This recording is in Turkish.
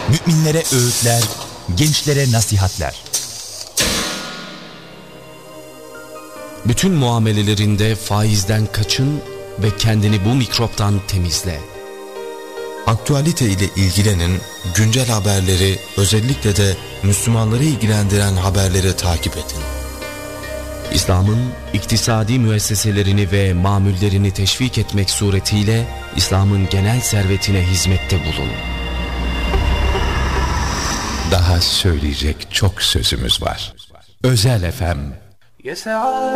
Müminlere öğütler, gençlere nasihatler. Bütün muamelelerinde faizden kaçın ve kendini bu mikroptan temizle. Aktualite ile ilgilenin, güncel haberleri, özellikle de Müslümanları ilgilendiren haberleri takip edin. İslam'ın iktisadi müesseselerini ve mamullerini teşvik etmek suretiyle İslam'ın genel servetine hizmette bulun. Daha söyleyecek çok sözümüz var. Özel FM